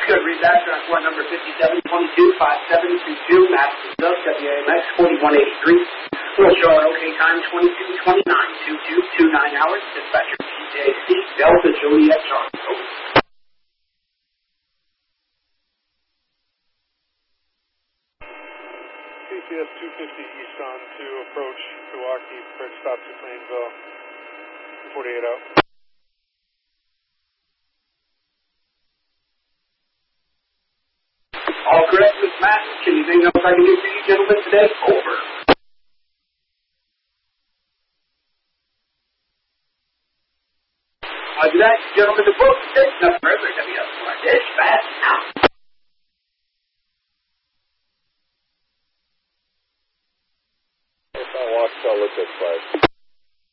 Good, read that. Transport number 5722-5722, Madison Dust, WAMX 4183. Little Charlotte, OK time 2229, 2229 hours. Dispatcher TJC, Delta Juliet Charlie. Over. KCS 250 east on to approach Milwaukee, prepare to stop to Plainville. 48 out. All correct, Miss Matt. Anything else I can do for you gentlemen today? Over. Roger that, gentlemen. The book is no further. WS4 dispatch now.